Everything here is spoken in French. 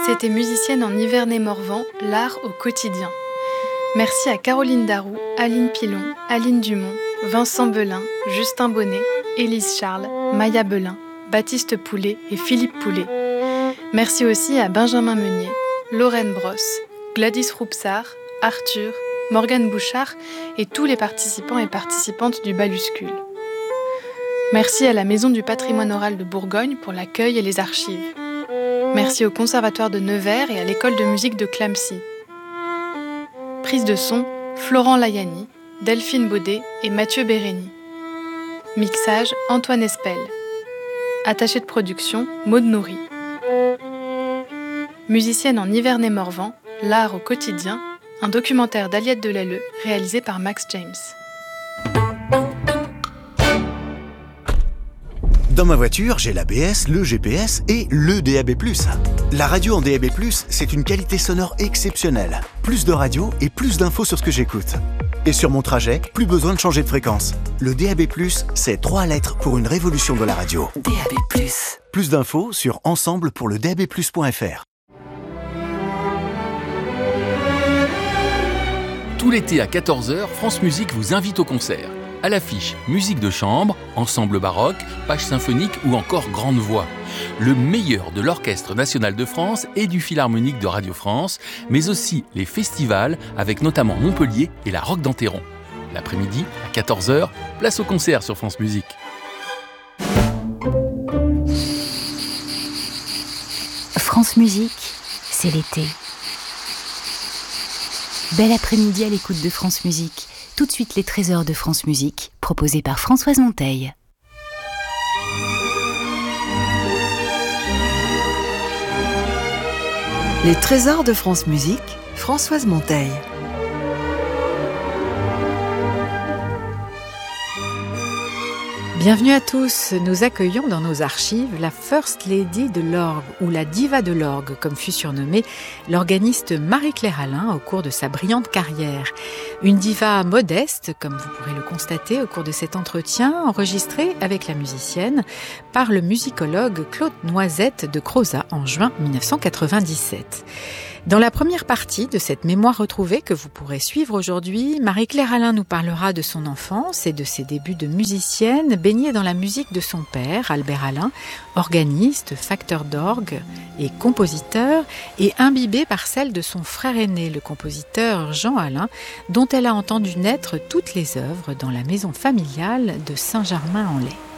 C'était Musicienne en Nivernais-Morvan, l'art au quotidien. Merci à Caroline Darroux, Aline Pilon, Aline Dumont, Vincent Belin, Justin Bonnet, Élise Charles, Maya Belin, Baptiste Poulet et Philippe Poulet. Merci aussi à Benjamin Meunier, Lorraine Brosse, Gladys Roupsard, Arthur, Morgane Bouchard et tous les participants et participantes du Baluscule. Merci à la Maison du patrimoine oral de Bourgogne pour l'accueil et les archives. Merci au Conservatoire de Nevers et à l'École de musique de Clamecy. Prise de son, Florent Layani, Delphine Baudet et Mathieu Bérény. Mixage, Antoine Espel. Attaché de production, Maud Nourri. Musicienne en Nivernais-Morvan, l'art au quotidien, un documentaire d'Aliette Delalleux réalisé par Max James. Dans ma voiture, j'ai l'ABS, le GPS et le DAB+. La radio en DAB+, c'est une qualité sonore exceptionnelle. Plus de radio et plus d'infos sur ce que j'écoute. Et sur mon trajet, plus besoin de changer de fréquence. Le DAB+, c'est 3 lettres pour une révolution de la radio. DAB+. Plus d'infos sur ensemble-pour-le-DAB+.fr. Tout l'été à 14h, France Musique vous invite au concert. À l'affiche, musique de chambre, ensemble baroque, page symphonique ou encore grande voix. Le meilleur de l'Orchestre national de France et du Philharmonique de Radio France, mais aussi les festivals avec notamment Montpellier et la Roque d'Enterron. L'après-midi, à 14h, place au concert sur France Musique. France Musique, c'est l'été. Bel après-midi à l'écoute de France Musique. Tout de suite les trésors de France Musique, proposés par Françoise Monteil. Les trésors de France Musique, Françoise Monteil. Bienvenue à tous, nous accueillons dans nos archives la First Lady de l'orgue, ou la diva de l'orgue, comme fut surnommée l'organiste Marie-Claire Alain au cours de sa brillante carrière. Une diva modeste, comme vous pourrez le constater au cours de cet entretien, enregistré avec la musicienne par le musicologue Claude Noisette de Crozat en juin 1997. Dans la première partie de cette mémoire retrouvée que vous pourrez suivre aujourd'hui, Marie-Claire Alain nous parlera de son enfance et de ses débuts de musicienne, baignée dans la musique de son père, Albert Alain, organiste, facteur d'orgue et compositeur, et imbibée par celle de son frère aîné, le compositeur Jean Alain, dont elle a entendu naître toutes les œuvres dans la maison familiale de Saint-Germain-en-Laye.